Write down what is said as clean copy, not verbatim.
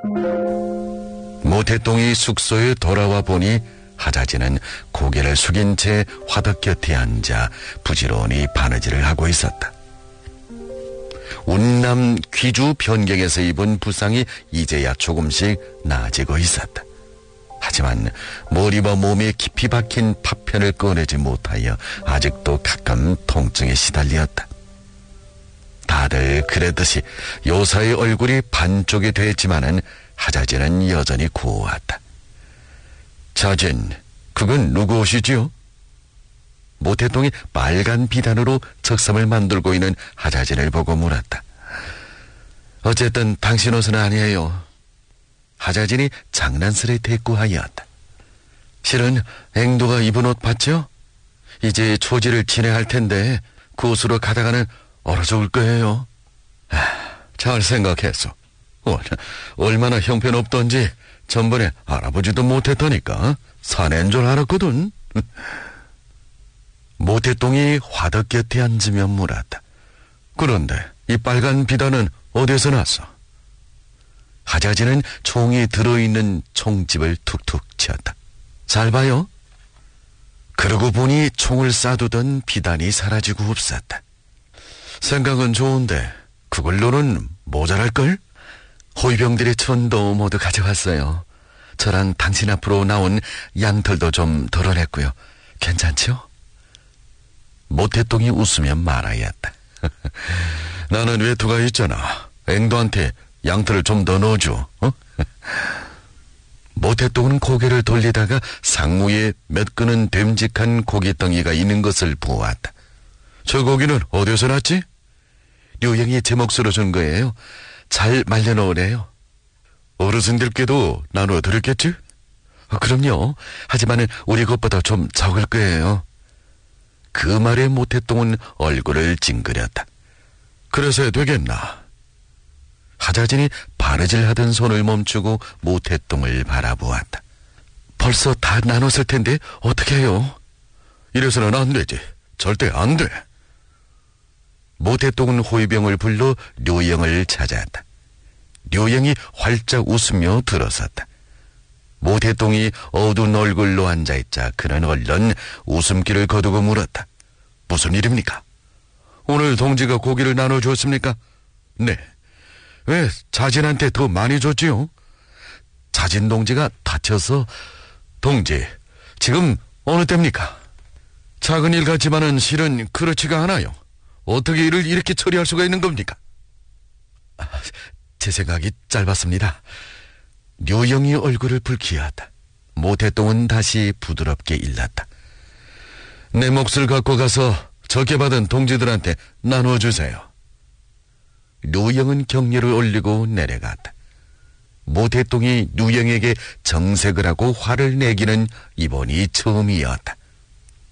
모태똥이 숙소에 돌아와 보니 하자지는 고개를 숙인 채 화덕 곁에 앉아 부지런히 바느질을 하고 있었다. 운남 귀주 변경에서 입은 부상이 이제야 조금씩 나아지고 있었다. 하지만 머리와 몸에 깊이 박힌 파편을 꺼내지 못하여 아직도 가끔 통증에 시달렸다. 다들 그랬듯이 요사의 얼굴이 반쪽이 됐지만은 하자지는 여전히 고왔다. 자진, 그건 누구 옷이지요? 모태똥이 빨간 비단으로 적삼을 만들고 있는 하자진을 보고 물었다. 어쨌든 당신 옷은 아니에요. 하자진이 장난스레 대꾸하였다. 실은 앵도가 입은 옷 봤죠? 이제 초지를 진행할 텐데 그 옷으로 가다가는 얼어 죽을 거예요. 잘 생각했어. 얼마나 형편없던지 전번에 알아보지도 못했다니까. 사내인 줄 알았거든. 모태똥이 화덕 곁에 앉으며 물었다. 그런데 이 빨간 비단은 어디서 났어? 하자지는 총이 들어있는 총집을 툭툭 치었다. 잘 봐요. 그러고 보니 총을 쏴두던 비단이 사라지고 없었다. 생각은 좋은데 그걸로는 모자랄걸? 호위병들의 천도 모두 가져왔어요. 저랑 당신 앞으로 나온 양털도 좀 덜어냈고요. 괜찮죠? 모태똥이 웃으며 말하였다. 나는 외투가 있잖아. 앵도한테 양털을 좀 더 넣어줘. 모태똥은 고개를 돌리다가 상무에 몇 근은 됨직한 고깃덩이가 있는 것을 보았다. 저 고기는 어디서 났지? 류영이 제 몫으로 준 거예요. 잘 말려놓으래요. 어르신들께도 나눠드렸겠지? 그럼요. 하지만은 우리 것보다 좀 적을 거예요. 그 말에 모태똥은 얼굴을 찡그렸다. 그래서 되겠나? 하자진이 바느질 하던 손을 멈추고 모태똥을 바라보았다. 벌써 다 나눴을 텐데 어떻게 해요? 이래서는 안 되지. 절대 안 돼. 모태똥은 호위병을 불러 류영을 찾아왔다. 류영이 활짝 웃으며 들어섰다. 모태똥이 어두운 얼굴로 앉아있자 그는 얼른 웃음기를 거두고 물었다. 무슨 일입니까? 오늘 동지가 고기를 나눠줬습니까? 네. 왜 자진한테 더 많이 줬지요? 자진 동지가 다쳐서. 동지, 지금 어느 때입니까? 작은 일 같지만은 실은 그렇지가 않아요. 어떻게 일을 이렇게 처리할 수가 있는 겁니까? 제 생각이 짧았습니다. 류영이 얼굴을 붉히었다. 모태똥은 다시 부드럽게 일렀다. 내 몫을 갖고 가서 적게 받은 동지들한테 나눠주세요. 류영은 경례를 올리고 내려갔다. 모태똥이 류영에게 정색을 하고 화를 내기는 이번이 처음이었다.